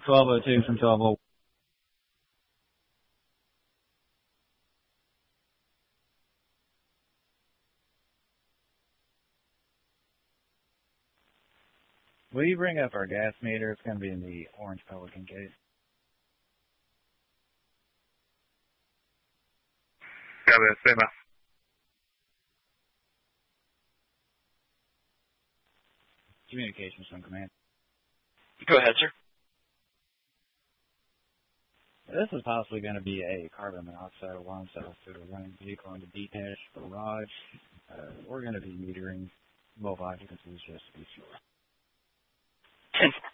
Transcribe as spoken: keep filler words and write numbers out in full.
twelve oh two from twelve oh. Will you bring up our gas meter? It's going to be in the orange Pelican case. Got it, same out. Communications from command. Go ahead, sir. This is possibly going to be a carbon monoxide alarm set off to a running vehicle in the detached garage. Uh, we're going to be metering both occupancies just to be sure. ten